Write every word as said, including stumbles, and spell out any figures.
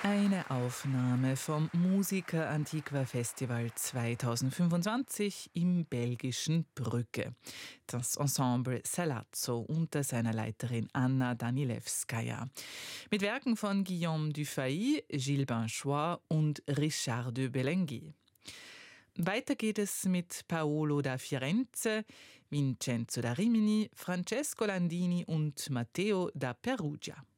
Eine Aufnahme vom Musica Antiqua Festival zweitausendfünfundzwanzig im belgischen Brügge. Das Ensemble Salazzo unter seiner Leiterin Anna Danilewskaja. Mit Werken von Guillaume Dufay, Gilles Binchois und Richard de Belenguer. Weiter geht es mit Paolo da Firenze, Vincenzo da Rimini, Francesco Landini und Matteo da Perugia.